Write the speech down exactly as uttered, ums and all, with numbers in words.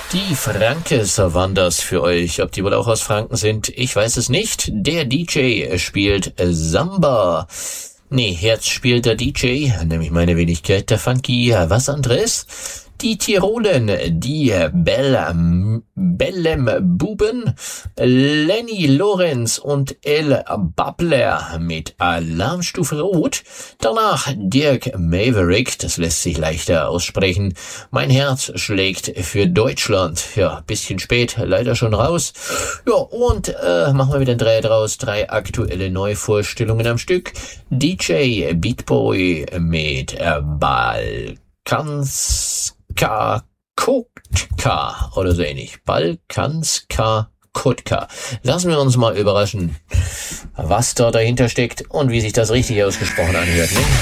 Die Frankes waren das für euch. Ob die wohl auch aus Franken sind, ich weiß es nicht. Der D J spielt Samba. Nee, jetzt spielt der D J, nämlich meine Wenigkeit, der Funky. Was anderes? Die Tirolen, die Bell, Bellem Buben, Lenny Lorenz und El Babler mit Alarmstufe Rot. Danach Dirk Maverick, das lässt sich leichter aussprechen. Mein Herz schlägt für Deutschland. Ja, bisschen spät, leider schon raus. Ja, und äh, machen wir wieder ein Dreh draus. Drei aktuelle Neuvorstellungen am Stück. D J Beatboy mit äh, Balkans Kotka oder so ähnlich. Balkanska Kotka. Lassen wir uns mal überraschen, was da dahinter steckt und wie sich das richtig ausgesprochen anhört. Ne?